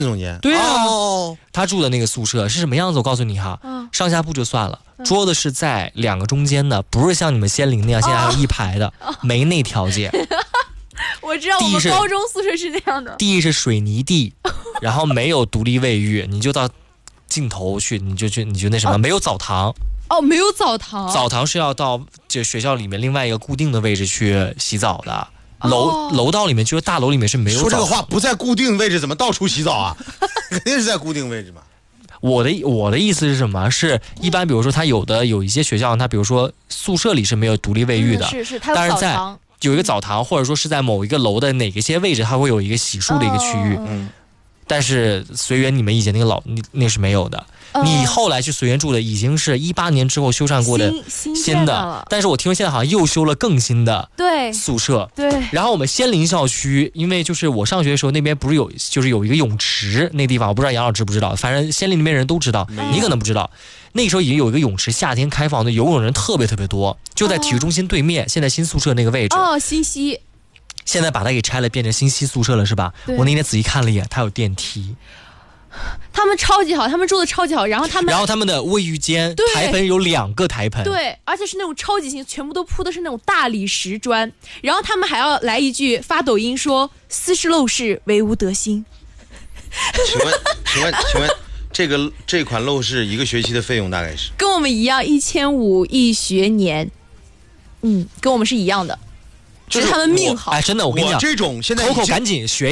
总监。 对啊， 哦， 他住的那个宿舍是什么样子？我告诉你哈，上下铺就算了，桌子是在2个中间的，不是像你们仙林那样现在还有一排的，没那条件。 我知道我们高中宿舍是那样的。 地是水泥地，然后没有独立卫浴，你就到尽头去，你就那什么，没有澡堂。 哦，没有澡堂。 澡堂是要到就学校里面另外一个固定的位置去洗澡的。楼道里面就是大楼里面是没有澡堂。 说这个话不在固定位置，怎么到处洗澡啊？肯定是在固定位置嘛。 我的意思是什么？是一般比如说他有一些学校，他比如说宿舍里是没有独立卫浴的， 是它有澡堂， 有一个澡堂，或者说是在某一个楼的哪些位置，它会有一个洗漱的一个区域。但是随缘你们以前那是没有的。你后来去随缘住的已经是18年之后修缮过的新的，但是我听说现在好像又修了更新的宿舍。 对。 然后我们仙林校区，因为就是我上学的时候那边不是有一个泳池，那地方我不知道杨老知不知道，反正仙林那边人都知道，你可能不知道。那个时候已经有一个泳池，夏天开放的，游泳人特别特别多，就在体育中心对面，现在新宿舍那个位置。 新西。 现在把它给拆了，变成新西宿舍了，是吧？我那天仔细看了一眼，它有电梯。 他们超级好，他们住的超级好，然后他们的卫浴间台盆有2个台盆， 对，而且是那种超级新，全部都铺的是那种大理石砖，然后他们还要来一句发抖音说斯是陋室，惟吾德馨。 请问，这款陋室一个学期的费用大概是？ 跟我们一样1500一学年，跟我们是一样的，就是他们命好。 真的，我跟你讲， 我这种现在 Coco 赶紧学。